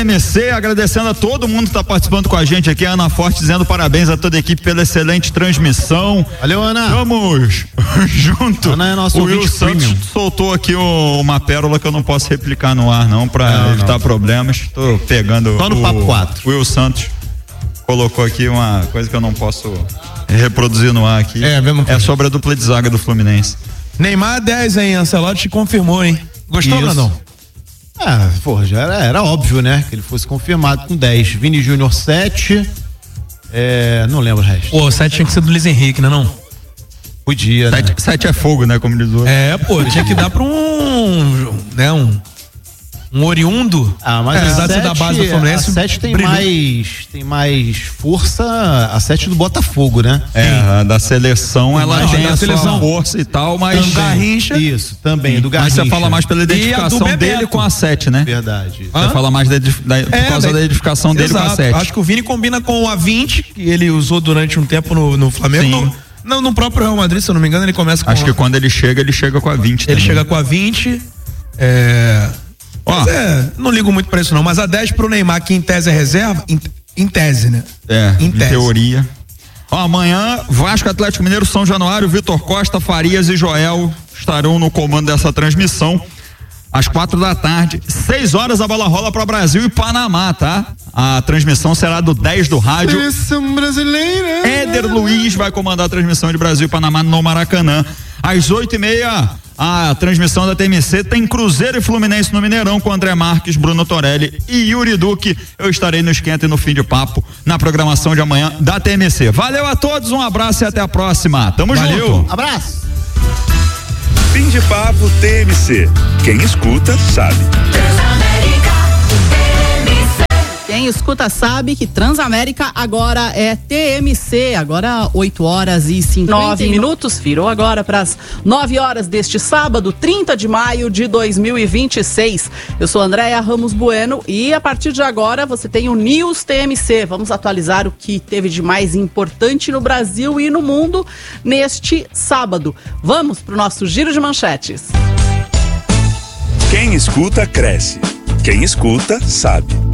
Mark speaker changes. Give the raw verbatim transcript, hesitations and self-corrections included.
Speaker 1: M C, agradecendo a todo mundo que está participando com a gente aqui, a Ana Forte dizendo parabéns a toda a equipe pela excelente transmissão.
Speaker 2: Valeu, Ana.
Speaker 1: Vamos junto.
Speaker 2: Ana é nosso
Speaker 1: o Will Santos
Speaker 2: premium.
Speaker 1: soltou aqui o, uma pérola que eu não posso replicar no ar não, para evitar não. problemas. Tô pegando
Speaker 2: só no
Speaker 1: o,
Speaker 2: papo quatro.
Speaker 1: O Will Santos colocou aqui uma coisa que eu não posso reproduzir no ar aqui.
Speaker 3: É, mesmo
Speaker 1: é sobre a dupla de zaga do Fluminense.
Speaker 3: Neymar dez, hein? Ancelotti confirmou, hein? Gostou, Brandão?
Speaker 2: Ah, porra, já era, era óbvio, né? Que ele fosse confirmado com dez. Vini Júnior sete. É, não lembro o resto.
Speaker 3: Pô, sete tinha que ser do Luiz Henrique, né não?
Speaker 2: Podia,
Speaker 1: sete,
Speaker 2: né?
Speaker 1: sete é fogo, né? Como diz o outro.
Speaker 3: É, pô, tinha que dar pra um, né, um um oriundo.
Speaker 2: Ah, mas
Speaker 3: apesar
Speaker 2: a
Speaker 3: de ser da base do Fluminense,
Speaker 2: a sete tem
Speaker 3: brilhou.
Speaker 2: mais tem mais força, a sete do Botafogo, né?
Speaker 1: É, a da seleção ela
Speaker 3: Não,
Speaker 1: tem
Speaker 3: da
Speaker 1: a
Speaker 3: seleção.
Speaker 1: sua força e tal, mas
Speaker 3: do Garrincha.
Speaker 2: Isso, também, do
Speaker 1: mas
Speaker 2: Garrincha.
Speaker 1: você fala mais pela identificação
Speaker 3: E a do
Speaker 1: dele
Speaker 3: Bebeto.
Speaker 1: com a sete, né?
Speaker 2: Verdade.
Speaker 1: Você fala mais da, da, por
Speaker 3: É,
Speaker 1: causa
Speaker 3: daí-
Speaker 1: da edificação dele
Speaker 3: Exato.
Speaker 1: com a sete.
Speaker 3: Acho que o Vini combina com o A vinte, que ele usou durante um tempo no, no Flamengo.
Speaker 1: Sim.
Speaker 3: No, no, no próprio Real Madrid, se eu não me engano, ele começa com
Speaker 1: Acho
Speaker 3: a,
Speaker 1: que quando ele chega, ele chega com a vinte
Speaker 3: ele
Speaker 1: também.
Speaker 3: chega com a vinte. É,
Speaker 1: Ó.
Speaker 3: mas é, não ligo muito pra isso não, mas a dez pro Neymar, que em tese é reserva, em, em tese, né?
Speaker 1: É,
Speaker 3: em
Speaker 1: em
Speaker 3: tese.
Speaker 1: teoria. Ó, amanhã, Vasco, Atlético Mineiro, São Januário, Vitor Costa, Farias e Joel estarão no comando dessa transmissão. Às quatro da tarde, seis horas a bola rola para Brasil e Panamá, tá? A transmissão será do dez do rádio.
Speaker 2: Seleção brasileira.
Speaker 1: Éder Luiz vai comandar a transmissão de Brasil e Panamá no Maracanã. Às oito e meia, a transmissão da T M C tem Cruzeiro e Fluminense no Mineirão com André Marques, Bruno Torelli e Yuri Duque. Eu estarei no Esquenta e no Fim de Papo na programação de amanhã da T M C. Valeu a todos, um abraço e até a próxima. Tamo
Speaker 3: Valeu.
Speaker 1: junto.
Speaker 2: Abraço.
Speaker 4: Fim de Papo T M C. Quem escuta sabe.
Speaker 5: Quem escuta sabe que Transamérica agora é T M C, agora oito horas e cinquenta e nove minutos, virou agora para as nove horas deste sábado, trinta de maio de dois mil e vinte e seis. Eu sou Andréia Ramos Bueno e a partir de agora você tem o News T M C. Vamos atualizar o que teve de mais importante no Brasil e no mundo neste sábado. Vamos para o nosso giro de manchetes.
Speaker 4: Quem escuta cresce. Quem escuta sabe.